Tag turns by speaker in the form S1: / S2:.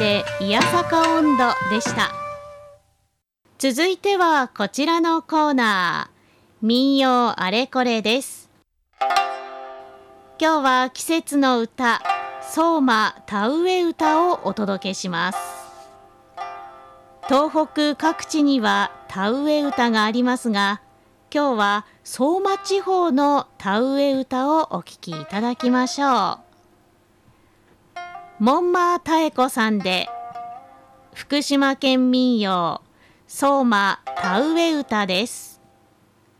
S1: でいやさか温度でした。続いてはこちらのコーナー、民謡あれこれです。今日は季節の歌、相馬田植え歌をお届けします。東北各地には田植え歌がありますが、今日は相馬地方の田植え歌をお聴きいただきましょう。門馬妙子さんで福島県民謡相馬田植え歌です。